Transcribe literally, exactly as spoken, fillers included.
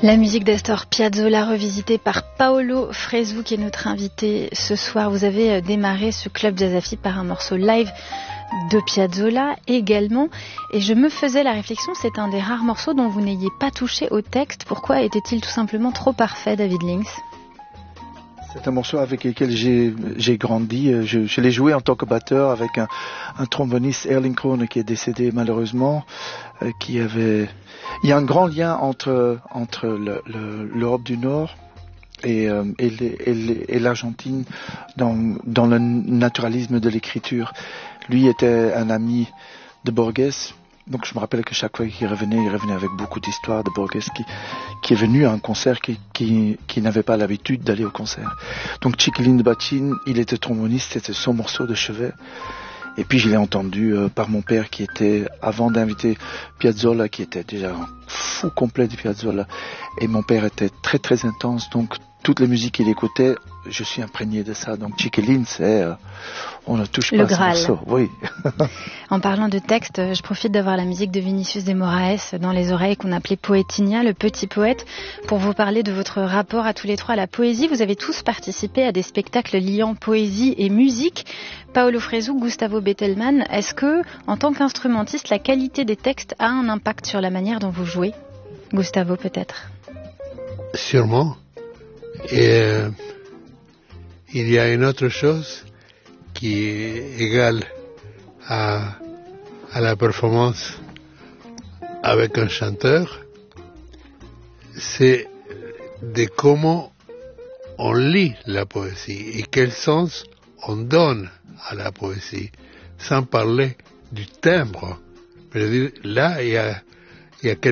La musique d'Astor Piazzolla revisitée par Paolo Fresu qui est notre invité ce soir. Vous avez démarré ce club Jazz Affi par un morceau live de Piazzolla également. Et je me faisais la réflexion, c'est un des rares morceaux dont vous n'ayez pas touché au texte. Pourquoi était-il tout simplement trop parfait, David Links ? C'est un morceau avec lequel j'ai, j'ai grandi. Je, je l'ai joué en tant que batteur avec un, un tromboniste, Erling Krone, qui est décédé malheureusement, euh, qui avait... Il y a un grand lien entre, entre le, le, l'Europe du Nord et, euh, et, les, et, les, et l'Argentine dans, dans le naturalisme de l'écriture. Lui était un ami de Borges. Donc je me rappelle que chaque fois qu'il revenait, il revenait avec beaucoup d'histoires de Borges qui, qui est venu à un concert qui, qui, qui n'avait pas l'habitude d'aller au concert. Donc Chiquilin de Bachin, il était tromboniste, c'était son morceau de chevet. Et puis je l'ai entendu euh, par mon père qui était, avant d'inviter Piazzolla, qui était déjà un fou complet de Piazzolla. Et mon père était très très intense, donc toutes les musiques qu'il écoutait, je suis imprégné de ça. Donc Chiquilin, c'est... Euh, on ne touche pas le à ce Graal. morceau. Oui. En parlant de texte, je profite d'avoir la musique de Vinicius de Moraes dans les oreilles qu'on appelait Poetinha, le petit poète, pour vous parler de votre rapport à tous les trois à la poésie. Vous avez tous participé à des spectacles liant poésie et musique. Paolo Fresu, Gustavo Bettelmann, est-ce que, en tant qu'instrumentiste, la qualité des textes a un impact sur la manière dont vous jouez ? Gustavo, peut-être. Sûrement. Et euh, il y a une autre chose qui est égale à, à la performance avec un chanteur, c'est de comment on lit la poésie et quel sens on donne à la poésie, sans parler du timbre. Je veux dire, là, il y a, il y a quelque